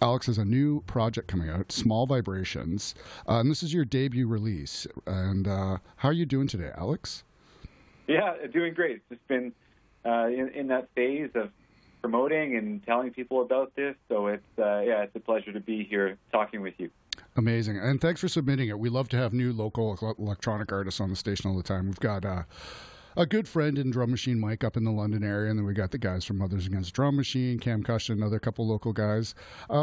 Alex has a new project coming out, Small Vibrations, and this is your debut release. And how are you doing today, Alex? Yeah, doing great. It's just been in that phase of promoting and telling people about this. So it's a pleasure to be here talking with you. Amazing. And thanks for submitting it. We love to have new local electronic artists on the station all the time. We've got a good friend in Drum Machine Mike up in the London area, and then we got the guys from Mothers Against Drum Machine, Cam Cushion, another couple local guys.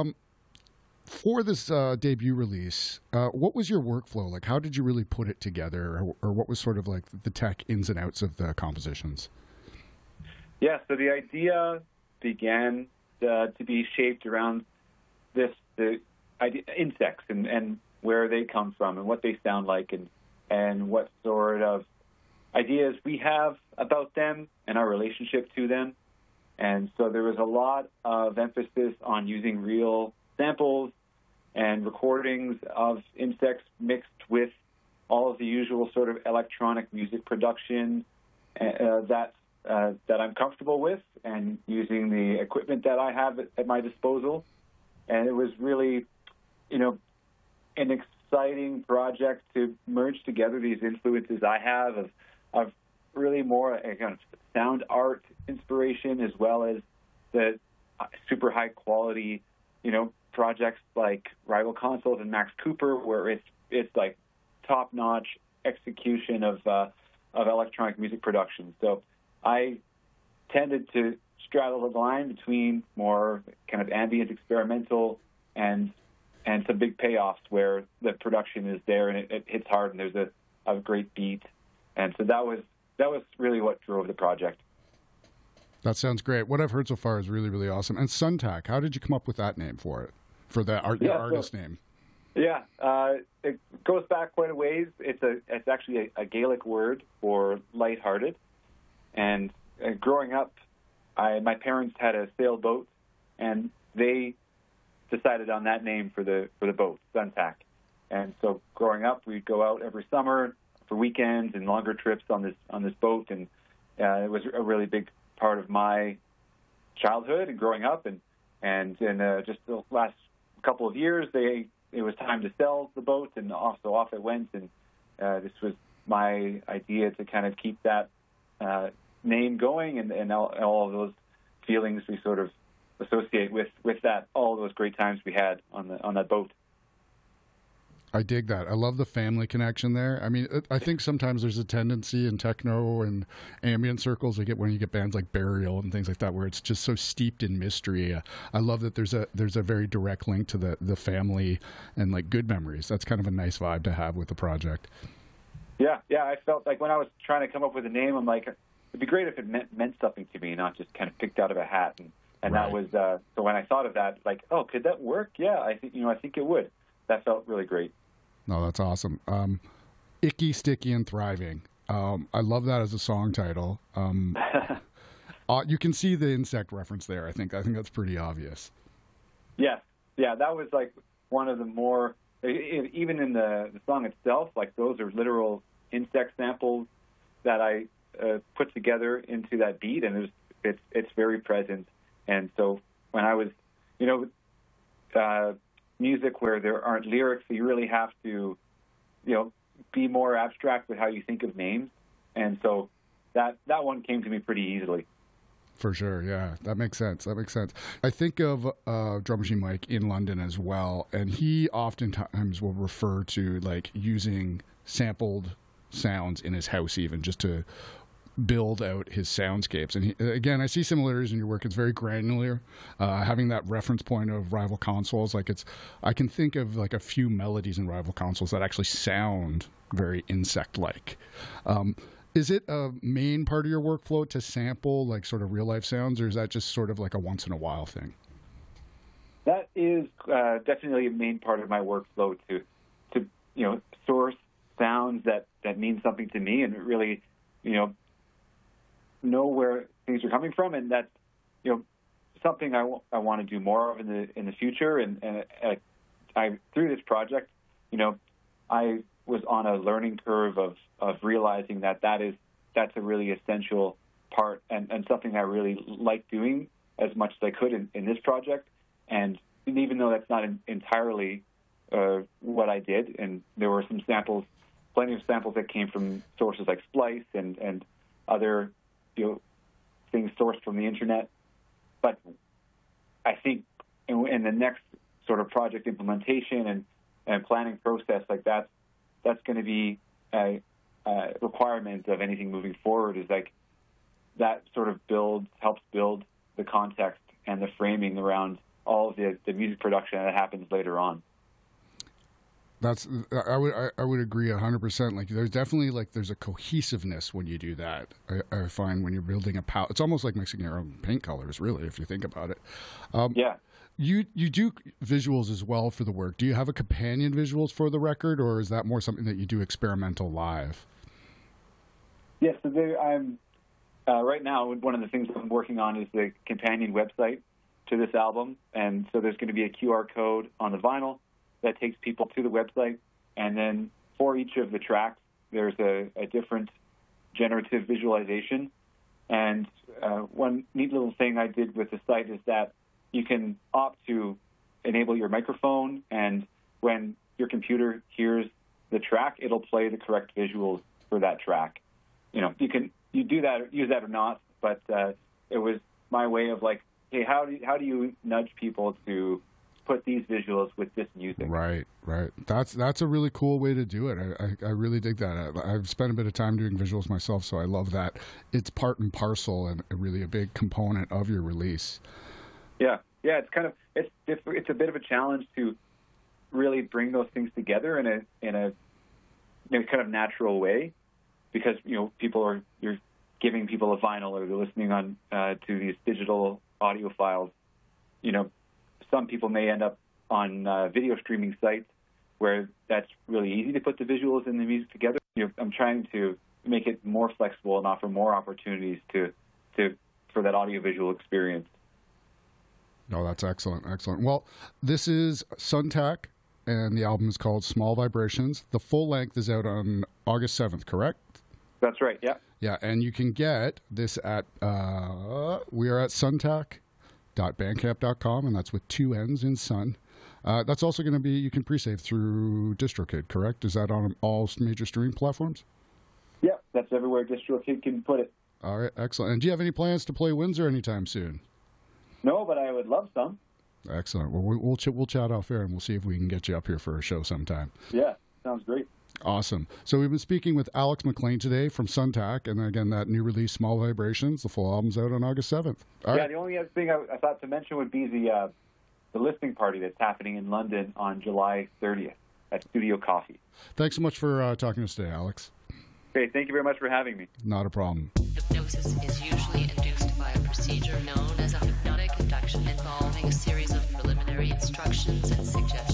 For this debut release, what was your workflow? Like, how did you really put it together, or what was sort of like the tech ins and outs of the compositions? Yeah, so the idea began to be shaped around the idea, insects and where they come from and what they sound like and what sort of ideas we have about them and our relationship to them. And so there was a lot of emphasis on using real samples and recordings of insects mixed with all of the usual sort of electronic music production that I'm comfortable with, and using the equipment that I have at my disposal. And it was really, an exciting project to merge together these influences I have of really more kind of sound art inspiration, as well as the super high quality, projects like Rival Consoles and Max Cooper, where it's like top notch execution of electronic music production. So I tended to straddle the line between more kind of ambient experimental and some big payoffs where the production is there and it hits hard and there's a great beat. And so that was really what drove the project. That sounds great. What I've heard so far is really, really awesome. And Suntac, how did you come up with that name for the artist name? Yeah, it goes back quite a ways. It's actually a Gaelic word for lighthearted. And growing up, my parents had a sailboat, and they decided on that name for the boat, Suntac. And so growing up, we'd go out every summer for weekends and longer trips on this boat, and it was a really big part of my childhood and growing up. And in just the last couple of years, it was time to sell the boat, and off it went. And this was my idea to kind of keep that name going and all of those feelings we sort of associate with that, all those great times we had on that boat. I dig that. I love the family connection there. I mean, I think sometimes there's a tendency in techno and ambient circles when you get bands like Burial and things like that, where it's just so steeped in mystery. I love that there's a very direct link to the family and like good memories. That's kind of a nice vibe to have with the project. Yeah. I felt like when I was trying to come up with a name, I'm like, it'd be great if it meant something to me, not just kind of picked out of a hat. And right. That was so when I thought of that, like, oh, could that work? Yeah, I think it would. That felt really great. No, that's awesome. Icky, Sticky, and Thriving. I love that as a song title. You can see the insect reference there. I think that's pretty obvious. Yes. Yeah, that was like one of the more, even in the song itself, like those are literal insect samples that I put together into that beat, and it's very present. And so when I was, music where there aren't lyrics, so you really have to, be more abstract with how you think of names. And so that one came to me pretty easily. For sure, yeah, that makes sense. I think of Drum Machine Mike in London as well, and he oftentimes will refer to like using sampled sounds in his house, even just to build out his soundscapes. And again, I see similarities in your work. It's very granular, having that reference point of Rival Consoles. I can think of like a few melodies in Rival Consoles that actually sound very insect-like. Is it a main part of your workflow to sample like sort of real life sounds, or is that just sort of like a once in a while thing? That is definitely a main part of my workflow to source sounds that mean something to me and really know where things are coming from, and that's something I want to do more of in the future. And I through this project, I was on a learning curve of realizing that's a really essential part and something I really like doing as much as I could in this project. And even though that's not entirely what I did, and there were some samples, plenty of samples that came from sources like Splice and other things sourced from the internet. But I think in the next sort of project implementation and planning process, like that's going to be a requirement of anything moving forward, is like that sort of helps build the context and the framing around all of the music production that happens later on. I would agree 100%. Like there's definitely there's a cohesiveness when you do that. I find when you're building a palette, it's almost like mixing your own paint colors, really, if you think about it. Yeah. You do visuals as well for the work. Do you have a companion visuals for the record, or is that more something that you do experimental live? Yes. Yeah, so I'm right now, one of the things I'm working on is the companion website to this album, and so there's going to be a QR code on the vinyl that takes people to the website, and then for each of the tracks, there's a different generative visualization. And one neat little thing I did with the site is that you can opt to enable your microphone, and when your computer hears the track, it'll play the correct visuals for that track. You do that, use that or not, but it was my way of like, hey, how do you nudge people to put these visuals with this music? Right. That's a really cool way to do it. I really dig that. I've spent a bit of time doing visuals myself, so I love that. It's part and parcel and really a big component of your release. Yeah. It's a bit of a challenge to really bring those things together in a kind of natural way, because you're giving people a vinyl, or they're listening on to these digital audio files. Some people may end up on video streaming sites where that's really easy to put the visuals and the music together. I'm trying to make it more flexible and offer more opportunities for that audiovisual experience. No, that's excellent. Well, this is Suntac, and the album is called Small Vibrations. The full length is out on August 7th, correct? That's right, yeah. Yeah, and you can get this at, we are at suntac.bandcamp.com, and that's with 2 N's in Sun. That's also going to be, you can pre-save through DistroKid, correct? Is that on all major streaming platforms? Yeah, that's everywhere DistroKid can put it. All right, excellent. And do you have any plans to play Windsor anytime soon? No, but I would love some. Excellent. Well, we'll chat off air, and we'll see if we can get you up here for a show sometime. Yeah, sounds great. Awesome. So we've been speaking with Alex McLean today from Suntac, and again, that new release, Small Vibrations. The full album's out on August 7th. All right. The only other thing I thought to mention would be the listening party that's happening in London on July 30th at Studio Coffee. Thanks so much for talking to us today, Alex. Okay, thank you very much for having me. Not a problem. Hypnosis is usually induced by a procedure known as a hypnotic induction, involving a series of preliminary instructions and